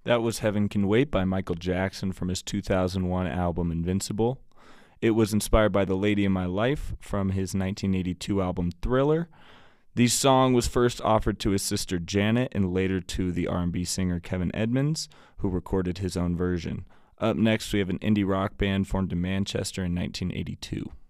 That was Heaven Can Wait by Michael Jackson from his 2001 album Invincible. It was inspired by The Lady in My Life from his 1982 album Thriller. The song was first offered to his sister Janet and later to the R&B singer Kevin Edmonds, who recorded his own version. Up next, we have an indie rock band formed in Manchester in 1982.